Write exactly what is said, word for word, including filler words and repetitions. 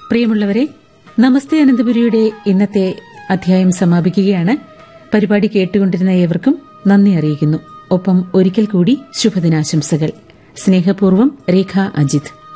പ്രിയമുള്ളവരെ, നമസ്തേ അനന്തപുരിയുടെ ഇന്നത്തെ അധ്യായം സമാപിക്കുകയാണ്. പരിപാടി കേട്ടുകൊണ്ടിരുന്ന ഏവർക്കും നന്ദി അറിയിക്കുന്നു. ഒപ്പം ഒരിക്കൽ കൂടി ശുഭദിനാശംസകൾ. സ്നേഹപൂർവ്വം രേഖ അജിത്.